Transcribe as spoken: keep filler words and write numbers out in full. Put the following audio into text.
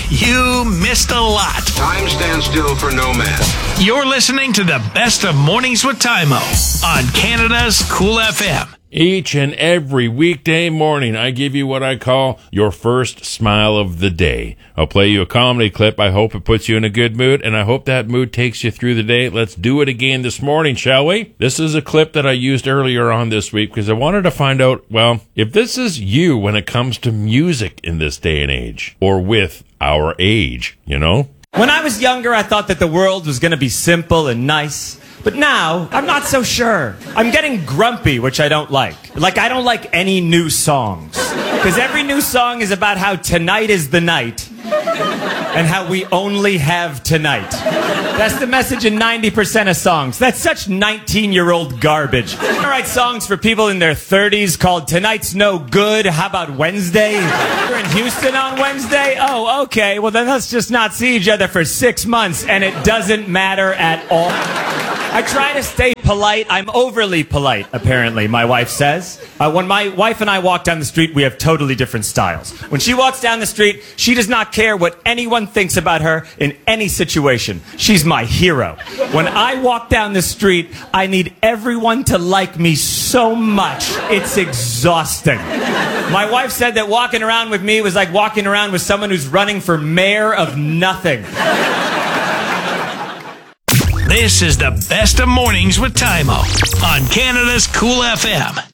You missed a lot. Time stands still for no man. You're listening to the best of Mornings with Tymo on Canada's Cool F M. Each and every weekday morning, I give you what I call your first smile of the day. I'll play you a comedy clip. I hope it puts you in a good mood, and I hope that mood takes you through the day. Let's do it again this morning, shall we? This is a clip that I used earlier on this week because I wanted to find out, well, if this is you when it comes to music in this day and age, or with our age, you know? When I was younger, I thought that the world was going to be simple and nice. But now, I'm not so sure. I'm getting grumpy, which I don't like. Like, I don't like any new songs. Because every new song is about how tonight is the night. And how we only have tonight. That's the message in ninety percent of songs. That's such nineteen-year-old garbage. I write songs for people in their thirties called Tonight's No Good. How about Wednesday? You're in Houston on Wednesday? Oh, okay. Well, then let's just not see each other for six months, and it doesn't matter at all. I try to stay polite. I'm overly polite, apparently, my wife says. Uh, when my wife and I walk down the street, we have totally different styles. When she walks down the street, she does not care what anyone thinks about her in any situation. She's my hero. When I walk down the street, I need everyone to like me so much. It's exhausting. My wife said that walking around with me was like walking around with someone who's running for mayor of nothing. This is the best of Mornings with Tymo on Canada's Cool F M.